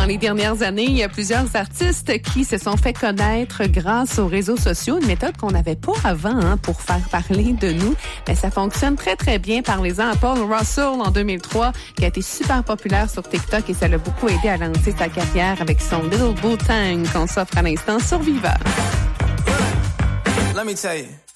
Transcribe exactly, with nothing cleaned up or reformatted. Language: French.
Dans les dernières années, il y a plusieurs artistes qui se sont fait connaître grâce aux réseaux sociaux, une méthode qu'on n'avait pas avant hein, pour faire parler de nous. Mais ça fonctionne très, très bien. Parlez-en à Paul Russell en deux mille trois, qui a été super populaire sur TikTok et ça l'a beaucoup aidé à lancer sa carrière avec son Little Boo Tang qu'on s'offre à l'instant sur Viva. Let me tell you.